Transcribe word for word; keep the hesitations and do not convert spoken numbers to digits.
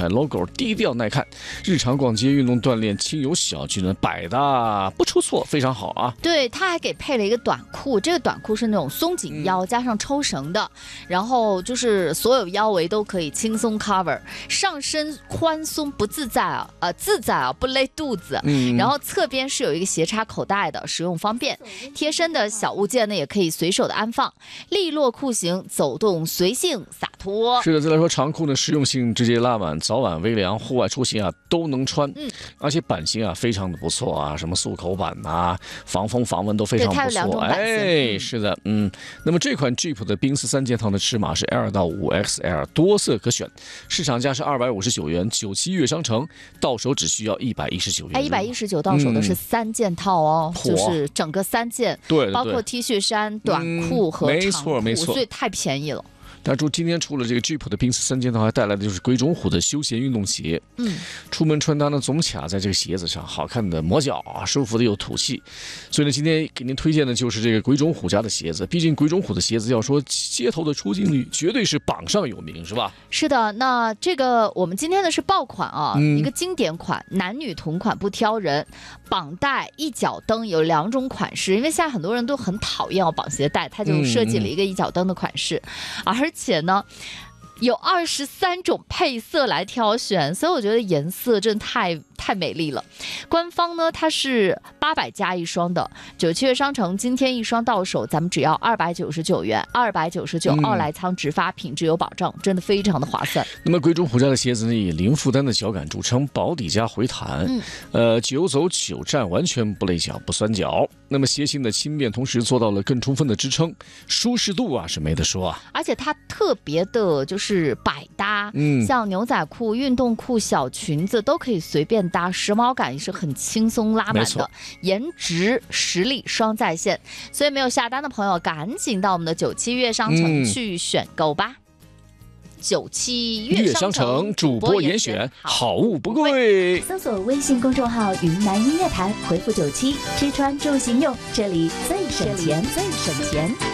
牌 logo， 低调耐看，日常逛街、运动锻炼、轻有小具呢，百搭不出错，非常好啊。 对，它还给配了一个短裤，这个短裤是那种松紧腰、嗯、加上抽绳的，然后就是所有腰围都可以轻松 cover， 上身宽松不自在啊，呃自在啊，不勒肚子。嗯，然后侧边是有一个斜插口袋的，使用方便。贴身的小物件呢，也可以随手的安放。利落裤型，走动随性洒脱。 是的，再来说长裤呢，实用性直接拉满，早晚微凉，户外出行啊都能穿。嗯，而且版型啊非常的不错啊，什么速口版啊，防风防蚊都非常不错。 对，它有两种版型。 哎，是的，嗯。那么这款 Jeep 的宾士三件套的尺码是 L 到 五 X L， 多色可选，市场价是二百五十九元，九七悦商城到手只需要一百一十九元。 哎，一百一十九到手的是三件套哦，嗯、就是整个三件， 对， 包括 T 恤衫、短裤和长裤， 没错没错， 所以太便宜了。 但是今天除了这个 Jeep 的宾士三件套，还带来的就是鬼冢虎的休闲运动鞋。嗯，出门穿搭呢，总卡在这个鞋子上，好看的磨脚啊，舒服的又土气。所以呢，今天给您推荐的就是这个鬼冢虎家的鞋子。毕竟鬼冢虎的鞋子要说街头的出镜率，绝对是榜上有名，是吧？ 是的，那这个我们今天的是爆款啊，嗯、一个经典款，男女同款不挑人，绑带一脚蹬有两种款式，因为现在很多人都很讨厌要绑鞋带，他就设计了一个一脚蹬的款式，嗯、而且呢。有二十三种配色来挑选，所以我觉得颜色真的太太美丽了。官方呢，它是八百加一双的，九七悦商城今天一双到手，咱们只要二百九十九元，二百九十九，奥莱仓直发，品质有保障，真的非常的划算。 那么鬼冢虎家的鞋子呢，以零负担的脚感著称，保底加回弹，嗯、呃，久走久站，完全不累脚不酸脚。那么鞋型的轻便，同时做到了更充分的支撑，舒适度啊是没得说啊。 而且它特别的就是百搭，嗯，像牛仔裤、运动裤、小裙子都可以随便搭，时髦感也是很轻松拉满的，颜值实力双在线。所以没有下单的朋友，赶紧到我们的九七悦商城去选购吧。九七悦商城主播严选，好物不贵。 搜索微信公众号“云南音乐台”，回复九七，吃穿住行用，这里最省钱，最省钱。